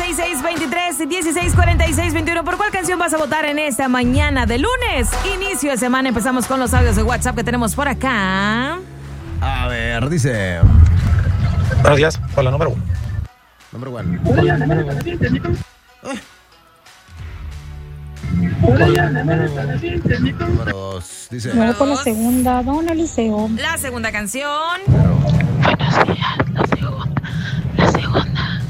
6623-1646-21. ¿Por cuál canción vas a votar en esta mañana de lunes? Inicio de semana, empezamos con los audios de WhatsApp que tenemos por acá. A ver, dice... Buenos días, por la número 1. Número 1. Número 2, dice... No, por la segunda, don Eliseo. La segunda canción. Buenos días, la segunda.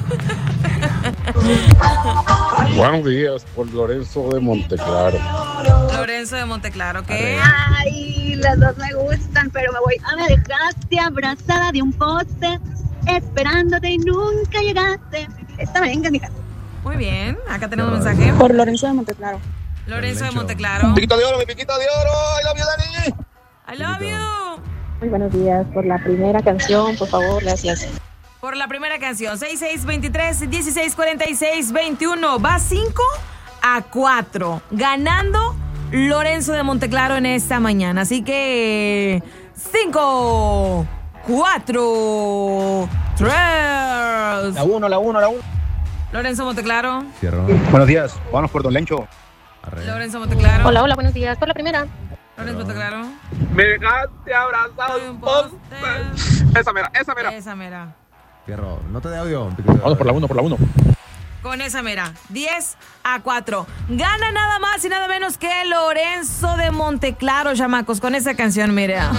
Buenos días, por Lorenzo de Monteclaro. Lorenzo de Monteclaro, ¿qué? Ay, las dos me gustan, pero me voy. Me dejaste abrazada de un poste, esperándote y nunca llegaste. Esta venga, mija. Muy bien, acá tenemos un mensaje. Por Lorenzo de Monteclaro. Lorenzo de Monteclaro. Piquito de oro, mi piquito de oro. I love you, Dani. I love you. Muy buenos días, por la primera canción, por favor, gracias. Por la primera canción, 6623-1646-21. Va 5-4. Ganando Lorenzo de Monteclaro en esta mañana. Así que 5, 4, 3. La 1. Lorenzo Monteclaro. Cierro. Buenos días, vamos por Don Lencho. Lorenzo Monteclaro. Hola, buenos días, por la primera. Lorenzo Monteclaro. Me dejaste abrazado de un poste. Esa mera. Esa mera. Cierro. No te de audio. Vamos por la 1. Con esa mera. 10-4. Gana nada más y nada menos que Lorenzo de Monteclaro, chamacos, con esa canción, mira.